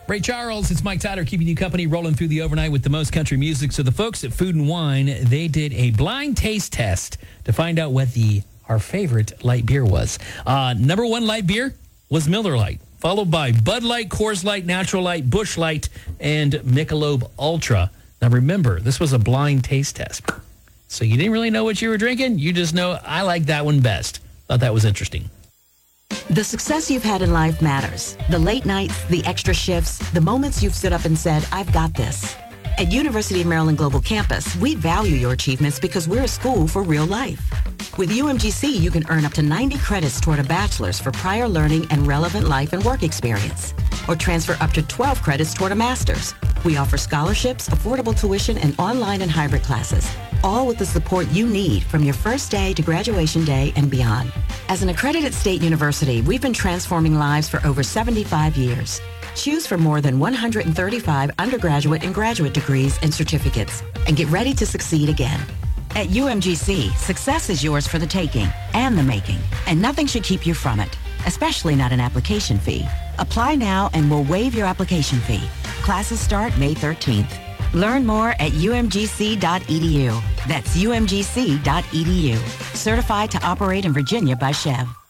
Ray Charles, it's Mike Tyler keeping you company, rolling through the overnight with the most country music. So the folks at Food and Wine, they did a blind taste test to find out what our favorite light beer was. Number one light beer was Miller Lite, followed by Bud Light, Coors Light, Natural Light, Busch Light, and Michelob Ultra. Now remember, this was a blind taste test. So you didn't really know what you were drinking. You just know I like that one best. Thought that was interesting. The success you've had in life matters. The late nights, the extra shifts, the moments you've stood up and said, I've got this. At University of Maryland Global Campus, we value your achievements because we're a school for real life. With UMGC, you can earn up to 90 credits toward a bachelor's for prior learning and relevant life and work experience, or transfer up to 12 credits toward a master's. We offer scholarships, affordable tuition, and online and hybrid classes, all with the support you need from your first day to graduation day and beyond. As an accredited state university, we've been transforming lives for over 75 years. Choose from more than 135 undergraduate and graduate degrees and certificates, and get ready to succeed again. At UMGC, success is yours for the taking and the making, and nothing should keep you from it, especially not an application fee. Apply now and we'll waive your application fee. Classes start May 13th. Learn more at umgc.edu. That's umgc.edu. Certified to operate in Virginia by Chev.